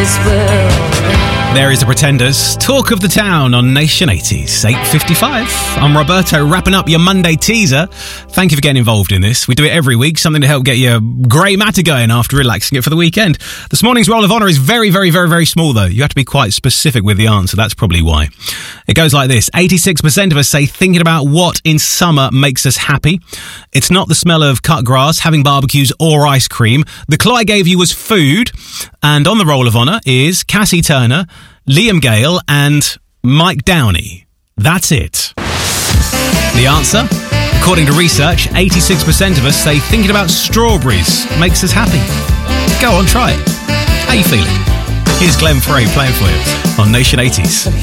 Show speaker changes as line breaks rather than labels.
this world.
There is the Pretenders, Talk of the Town on Nation 80s, 8:55. I'm Roberto, wrapping up your Monday teaser. Thank you for getting involved in this. We do it every week, something to help get your grey matter going after relaxing it for the weekend. This morning's Roll of Honour is very, very, very, very small, though. You have to be quite specific with the answer. That's probably why. It goes like this. 86% of us say thinking about what in summer makes us happy. It's not the smell of cut grass, having barbecues or ice cream. The clue I gave you was food. And on the Roll of Honour is Cassie Turner, Liam Gale and Mike Downey. That's it. The answer? According to research, 86% of us say thinking about strawberries makes us happy. Go on, try it. How you feeling? Here's Glenn Frey playing for you on Nation 80s.